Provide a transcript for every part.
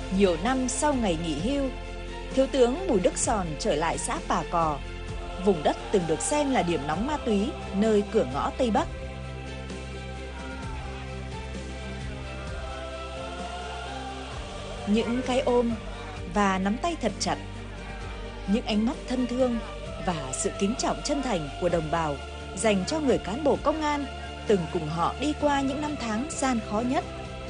Nhiều năm sau ngày nghỉ hưu, Thiếu tướng Bùi Đức Sòn trở lại xã Pà Cò, vùng đất từng được xem là điểm nóng ma túy nơi cửa ngõ Tây Bắc. Những cái ôm và nắm tay thật chặt, những ánh mắt thân thương và sự kính trọng chân thành của đồng bào dành cho người cán bộ công an từng cùng họ đi qua những năm tháng gian khó nhất.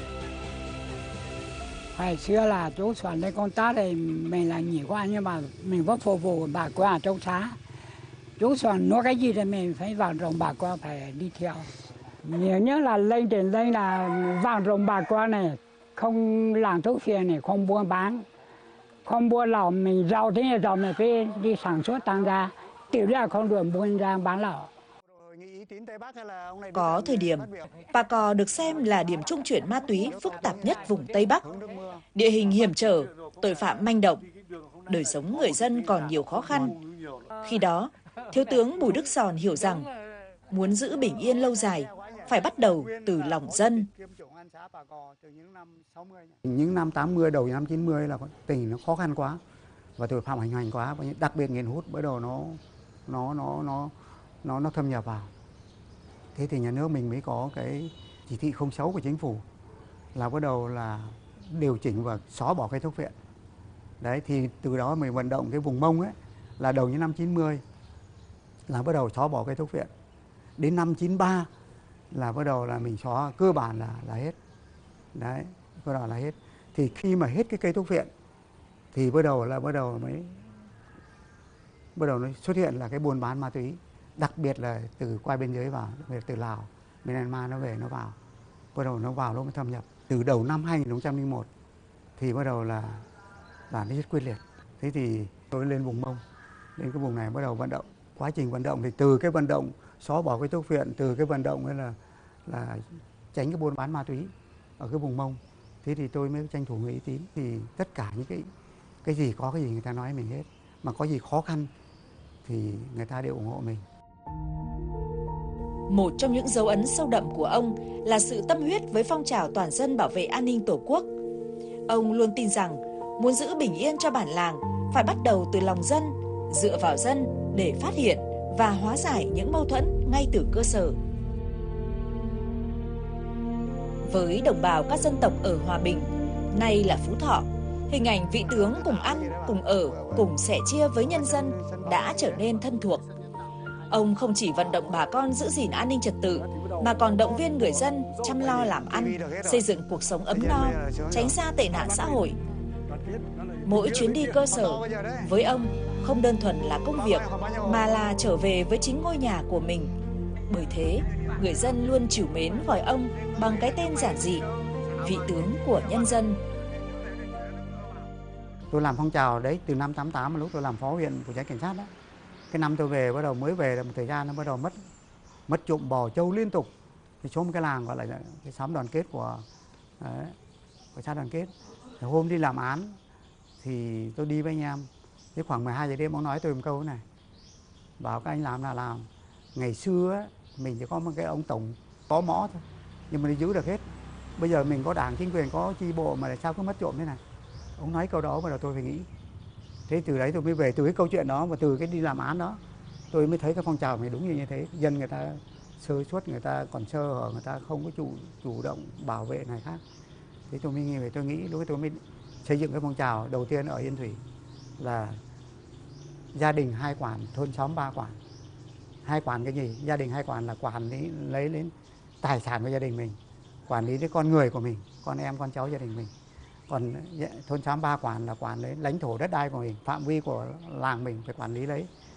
Hồi xưa là chú Sòn lên công tác thì mình là nghỉ qua, nhưng mà mình vẫn phục vụ bà con ở trong xã. Chú Sòn nói cái gì thì mình phải vận động bà con phải đi theo. Nhiều nhất là lên trên đây là vận động bà con này, không làm thuốc phiện này, không buôn bán, không buôn lậu. Mình giàu thế này rồi mình phải đi sản xuất tăng ra, tiểu ra không được buôn ra bán lậu. Có thời điểm, Pà Cò được xem là điểm trung chuyển ma túy phức tạp nhất vùng Tây Bắc. Địa hình hiểm trở, tội phạm manh động, đời sống người dân còn nhiều khó khăn. Khi đó, Thiếu tướng Bùi Đức Sòn hiểu rằng muốn giữ bình yên lâu dài phải bắt đầu từ lòng dân. Những năm 80 đầu năm 90 là tình hình nó khó khăn quá và tội phạm hành hành quá, và đặc biệt nghiện hút bắt đầu nó thâm nhập vào. Thế thì nhà nước mình mới có cái chỉ thị 06 của chính phủ là bắt đầu là điều chỉnh và xóa bỏ cây thuốc phiện. Đấy, thì từ đó mình vận động cái vùng Mông ấy là đầu những năm 90 là bắt đầu xóa bỏ cây thuốc phiện. Đến năm 93 là bắt đầu là mình xóa cơ bản là hết. Đấy, cơ bản là hết. Thì khi mà hết cái cây thuốc phiện thì bắt đầu nó xuất hiện là cái buôn bán ma túy, đặc biệt là từ qua biên giới vào, đặc biệt từ Lào, Myanmar nó về nó vào. Bắt đầu nó vào nó mới thâm nhập. Từ đầu năm 2001 thì bắt đầu là nó rất quyết liệt. Thế thì tôi lên vùng Mông, lên cái vùng này bắt đầu vận động. Quá trình vận động thì từ cái vận động xóa bỏ cái thuốc phiện, từ cái vận động ấy là tránh cái buôn bán ma túy ở cái vùng Mông. Thế thì tôi mới tranh thủ người uy tín, thì tất cả những cái gì có cái gì người ta nói mình hết, mà có gì khó khăn thì người ta đều ủng hộ mình. Một trong những dấu ấn sâu đậm của ông là sự tâm huyết với phong trào toàn dân bảo vệ an ninh Tổ quốc. Ông luôn tin rằng muốn giữ bình yên cho bản làng phải bắt đầu từ lòng dân, dựa vào dân để phát hiện và hóa giải những mâu thuẫn ngay từ cơ sở. Với đồng bào các dân tộc ở Hòa Bình, nay là Phú Thọ, hình ảnh vị tướng cùng ăn, cùng ở, cùng sẻ chia với nhân dân đã trở nên thân thuộc. Ông không chỉ vận động bà con giữ gìn an ninh trật tự, mà còn động viên người dân chăm lo làm ăn, xây dựng cuộc sống ấm no, tránh xa tệ nạn xã hội. Mỗi chuyến đi cơ sở, với ông không đơn thuần là công việc, mà là trở về với chính ngôi nhà của mình. Bởi thế, người dân luôn trìu mến gọi ông bằng cái tên giản dị, vị tướng của nhân dân. Tôi làm phong trào đấy từ năm 88 lúc tôi làm phó huyện của trại cảnh sát đó. Cái năm tôi về, bắt đầu mới về là một thời gian nó bắt đầu mất trộm bò trâu liên tục. Thì xuống một cái làng gọi là cái xóm đoàn kết của xã đoàn kết. Thì hôm đi làm án thì tôi đi với anh em. Thế khoảng 12 giờ đêm ông nói tôi một câu này. Bảo các anh làm là làm. Ngày xưa ấy, mình chỉ có một cái ông tổng có mõ thôi, nhưng mà đi giữ được hết. Bây giờ mình có đảng, chính quyền, có chi bộ mà sao cứ mất trộm thế này. Ông nói câu đó bắt đầu tôi phải nghĩ. Thế từ đấy tôi mới về, từ cái câu chuyện đó và từ cái đi làm án đó, tôi mới thấy cái phong trào này đúng như thế. Dân người ta sơ suất, người ta còn sơ hở, người ta không có chủ động bảo vệ này khác. Thế tôi mới nghĩ về, tôi nghĩ lúc ấy tôi mới xây dựng cái phong trào đầu tiên ở Yên Thủy là gia đình 2 quản, thôn xóm 3 quản. 2 quản cái gì? Gia đình 2 quản là quản lý lấy đến tài sản của gia đình mình, quản lý đến con người của mình, con em con cháu gia đình mình. Còn thôn xóm 3 quản là quản lý lãnh thổ đất đai của mình, phạm vi của làng mình phải quản lý lấy.